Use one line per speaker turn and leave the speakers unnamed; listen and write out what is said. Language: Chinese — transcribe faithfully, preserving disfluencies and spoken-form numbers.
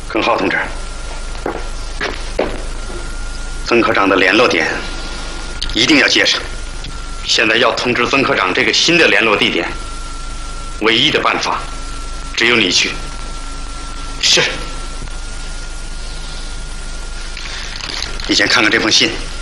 耿浩同志，曾科长的联络点一定要接上。现在要通知曾科长这个新的联络地点，唯一的办法只有你去。是。你先看看这封信。